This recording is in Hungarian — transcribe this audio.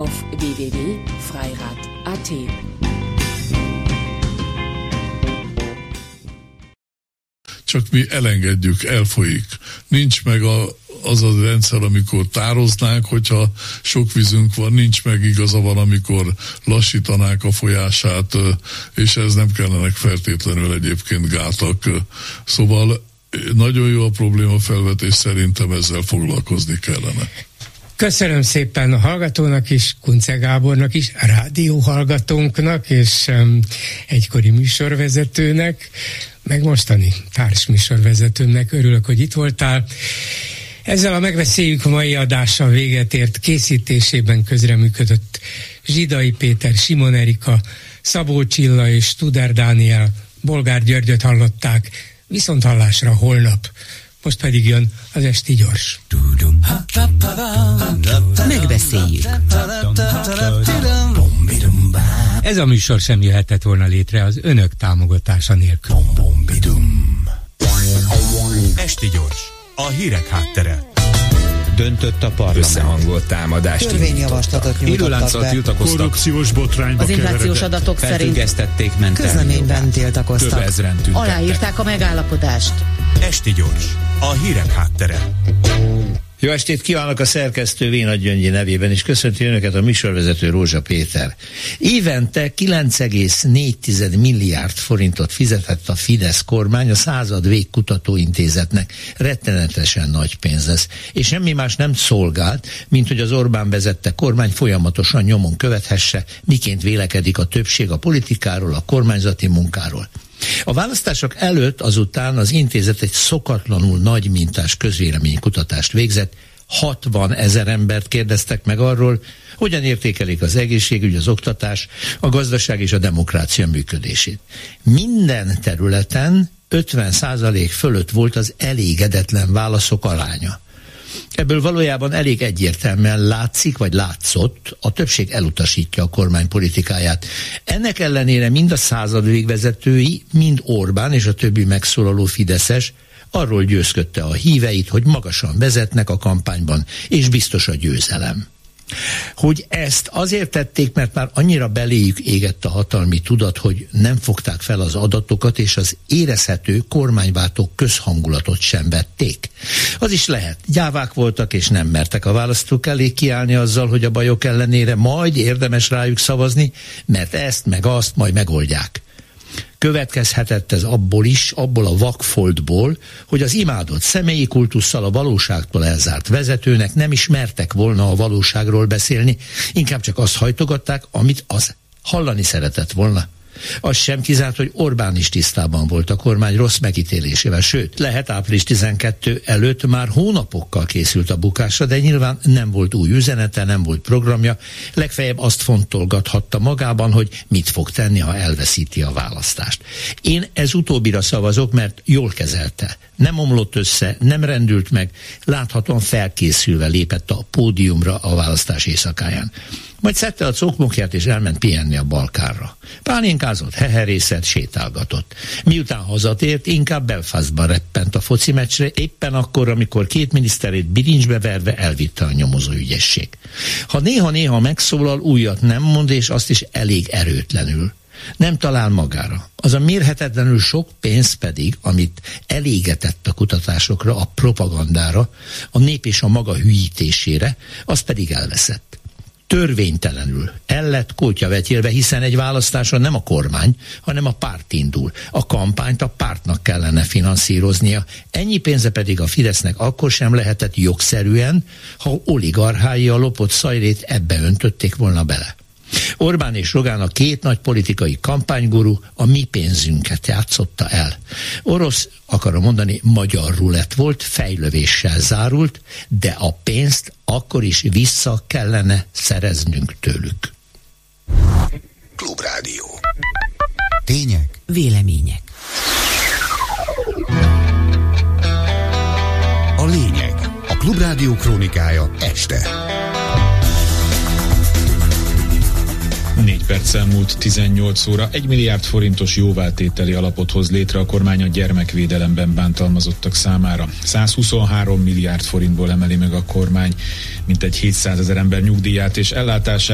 auf www.freirad.at. Csak mi elengedjük, elfolyik. Nincs meg az a rendszer, amikor tároznánk, hogyha sok vízünk van, nincs meg igaza van, amikor lassítanák a folyását, és ez nem kellenek feltétlenül egyébként gátak. Szóval nagyon jó a problémafelvetés, szerintem ezzel foglalkozni kellene. Köszönöm szépen a hallgatónak is, Kunce Gábornak is, a rádióhallgatónknak és egykori műsorvezetőnek, meg mostani társműsorvezetőnek. Örülök, hogy itt voltál. Ezzel a megbeszéljük a mai adással véget ért. Készítésében közreműködött Zsidai Péter, Simon Erika, Szabó Csilla és Tuder Dániel. Bolgár Györgyöt hallották. Viszont hallásra holnap. Most pedig jön az Esti Gyors. Megbeszéljük. Ez a műsor sem jöhetett volna létre az önök támogatása nélkül. Esti Gyors, a hírek háttere. Döntött a parlament. Összehangolt támadást törvényjavaslatot nyújtottak be. Tiltakoztak. Korrupciós botrányba az inflációs adatok szerint felfüggesztették mentelmi közleményben tiltakoztak. Több ezren tüntettek. aláírták a megállapodást. Esti Gyors, a hírek háttere. Jó estét kívánok a szerkesztő Vénagy Gyöngyi nevében, és köszönti önöket a műsorvezető Rózsa Péter. Évente 9,4 milliárd forintot fizetett a Fidesz kormány a Század Vég Kutatóintézetnek. Rettenetesen nagy pénz ez. És semmi más nem szolgált, mint hogy az Orbán vezette kormány folyamatosan nyomon követhesse, miként vélekedik a többség a politikáról, a kormányzati munkáról. A választások előtt azután az intézet egy szokatlanul nagy mintás közvéleménykutatást végzett, 60 000 embert kérdeztek meg arról, hogyan értékelik az egészségügy, az oktatás, a gazdaság és a demokrácia működését. Minden területen 50% fölött volt az elégedetlen válaszok aránya. Ebből valójában elég egyértelműen látszik, vagy látszott, a többség elutasítja a kormány politikáját. Ennek ellenére mind a Század Vég vezetői, mind Orbán és a többi megszólaló fideszes arról győzködte a híveit, hogy magasan vezetnek a kampányban, és biztos a győzelem. Hogy ezt azért tették, mert már annyira beléjük égett a hatalmi tudat, hogy nem fogták fel az adatokat, és az érezhető kormányváltó közhangulatot sem vették. Az is lehet, gyávák voltak, és nem mertek a választók elé kiállni azzal, hogy a bajok ellenére majd érdemes rájuk szavazni, mert ezt meg azt majd megoldják. Következhetett ez abból a vakfoltból, hogy az imádott személyi kultusszal a valóságtól elzárt vezetőnek nem is mertek volna a valóságról beszélni, inkább csak azt hajtogatták, amit az hallani szeretett volna. Az sem kizárt, hogy Orbán is tisztában volt a kormány rossz megítélésével, sőt, lehet április 12 előtt már hónapokkal készült a bukásra, de nyilván nem volt új üzenete, nem volt programja, legfeljebb azt fontolgathatta magában, hogy mit fog tenni, ha elveszíti a választást. Én ez utóbbira szavazok, mert jól kezelte. Nem omlott össze, nem rendült meg, láthatóan felkészülve lépett a pódiumra a választás éjszakáján. Majd szedte a cokmokját és elment pihenni a Balkánra. Pálinkázott, heherészett, sétálgatott. Miután hazatért, inkább Belfastban reppent a foci meccsre, éppen akkor, amikor két miniszterét bilincsbe verve elvitte a nyomozó ügyesség. Ha néha-néha megszólal, újat nem mond, és azt is elég erőtlenül. Nem talál magára. Az a mérhetetlenül sok pénz pedig, amit elégetett a kutatásokra, a propagandára, a nép és a maga hülyítésére, az pedig elveszett. Törvénytelenül el lett kótyavetélve, hiszen egy választáson nem a kormány, hanem a párt indul. A kampányt a pártnak kellene finanszíroznia. Ennyi pénze pedig a Fidesznek akkor sem lehetett jogszerűen, ha oligarchái a lopott szajrét ebbe öntötték volna bele. Orbán és Rogán, a két nagy politikai kampányguru, a mi pénzünket játszotta el. Orosz, akarom mondani, magyar rulett volt, fejlövéssel zárult, de a pénzt akkor is vissza kellene szereznünk tőlük. Klubrádió. Tények, vélemények. A lényeg. A Klubrádió krónikája este. 4 perccel múlt 18 óra, 1 milliárd forintos jóváltételi alapot hoz létre a kormány a gyermekvédelemben bántalmazottak számára. 123 milliárd forintból emeli meg a kormány mintegy 700 000 ember nyugdíját és ellátását.